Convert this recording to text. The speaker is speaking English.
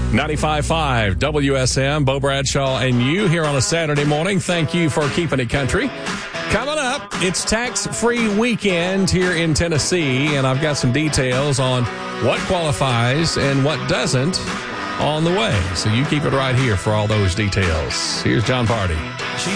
95.5 WSM, Bo Bradshaw and you here on a Saturday morning. Thank you for keeping it country. Coming up, it's tax-free weekend here in Tennessee, and I've got some details on what qualifies and what doesn't on the way. So you keep it right here for all those details. Here's John Party.